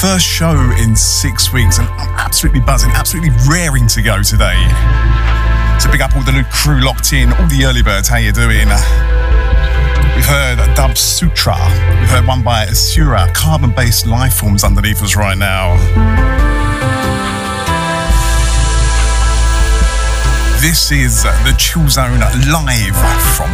First show in 6 weeks, and I'm absolutely buzzing, absolutely raring to go today. So big up all the crew locked in, all the early birds, how you doing? We've heard Dub Sutra, we've heard one by Asura, carbon-based life forms underneath us right now. This is the Chill Zone live from